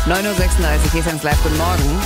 9.36 Uhr, hier ist ans Live. Guten Morgen.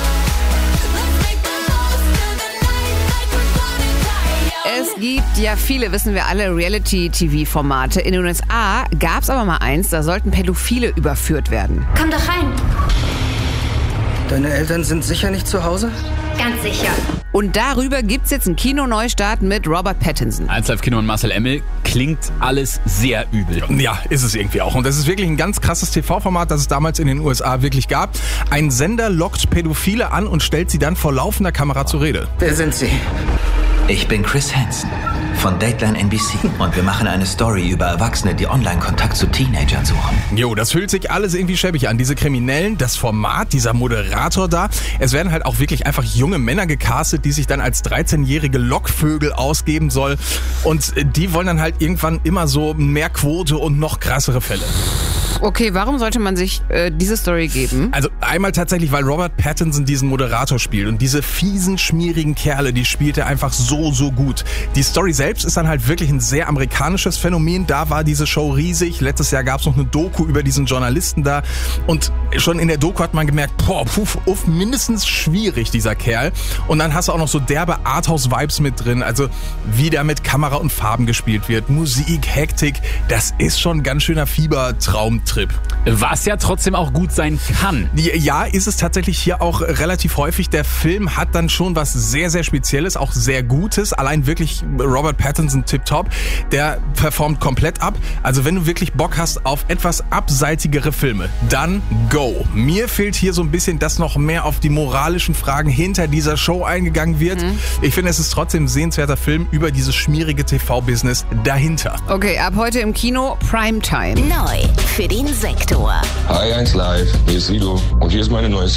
Es gibt ja viele, wissen wir alle, Reality-TV-Formate. In den USA gab es aber mal eins, da sollten Pädophile überführt werden. Komm doch rein. Deine Eltern sind sicher nicht zu Hause? Ganz sicher. Und darüber gibt's jetzt einen Kinoneustart mit Robert Pattinson. 1Live-Kino und Marcel Emmel, klingt alles sehr übel. Ja, ist es irgendwie auch. Und das ist wirklich ein ganz krasses TV-Format, das es damals in den USA wirklich gab. Ein Sender lockt Pädophile an und stellt sie dann vor laufender Kamera zur Rede. Wer sind Sie? Ich bin Chris Hansen von Dateline NBC und wir machen eine Story über Erwachsene, die online Kontakt zu Teenagern suchen. Jo, das fühlt sich alles irgendwie schäbig an. Diese Kriminellen, das Format, dieser Moderator da. Es werden halt auch wirklich einfach junge Männer gecastet, die sich dann als 13-jährige Lockvögel ausgeben soll. Und die wollen dann halt irgendwann immer so mehr Quote und noch krassere Fälle. Okay, warum sollte man sich diese Story geben? Also einmal tatsächlich, weil Robert Pattinson diesen Moderator spielt und diese fiesen, schmierigen Kerle, die spielt er einfach so gut. Die Story selbst ist dann halt wirklich ein sehr amerikanisches Phänomen. Da war diese Show riesig. Letztes Jahr gab es noch eine Doku über diesen Journalisten da und schon in der Doku hat man gemerkt, mindestens schwierig, dieser Kerl. Und dann hast du auch noch so derbe Arthouse-Vibes mit drin, also wie da mit Kamera und Farben gespielt wird, Musik, Hektik, das ist schon ein ganz schöner Fiebertraumtrip. Was ja trotzdem auch gut sein kann. Ja, ist es tatsächlich hier auch relativ häufig. Der Film hat dann schon was sehr, sehr Spezielles, auch sehr Gutes. Allein wirklich Robert Pattinson tipptopp. Der performt komplett ab. Also wenn du wirklich Bock hast auf etwas abseitigere Filme, dann go. Mir fehlt hier so ein bisschen, dass noch mehr auf die moralischen Fragen hinter dieser Show eingegangen wird. Ich finde, es ist trotzdem ein sehenswerter Film über dieses schmierige TV-Business dahinter. Okay, ab heute im Kino Primetime. Neu für den Sektor. Hi, 1Live, hier ist Sido und hier ist meine neue